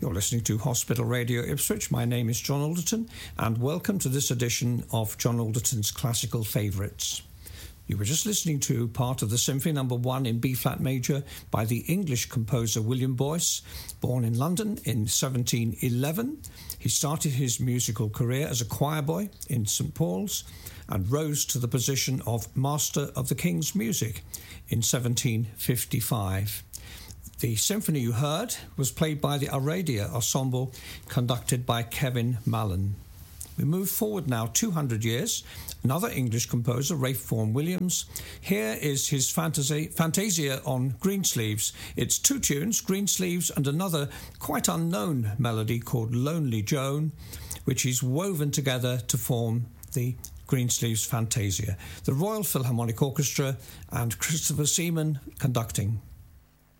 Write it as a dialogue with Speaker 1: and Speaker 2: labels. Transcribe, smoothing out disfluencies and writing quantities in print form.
Speaker 1: You're listening to Hospital Radio Ipswich. My name is John Alderton, and welcome to this edition of John Alderton's Classical Favourites. You were just listening to part of the Symphony No. 1 in B-flat major by the English composer William Boyce, born in London in 1711. He started his musical career as a choir boy in St Paul's and rose to the position of Master of the King's Music in 1755. The symphony you heard was played by the Aradia Ensemble, conducted by Kevin Mallon. We move forward now 200 years. Another English composer, Ralph Vaughan Williams. Here is his Fantasia on Greensleeves. It's two tunes, Greensleeves and another quite unknown melody called Lonely Joan, which he's woven together to form the Greensleeves Fantasia. The Royal Philharmonic Orchestra and Christopher Seaman conducting.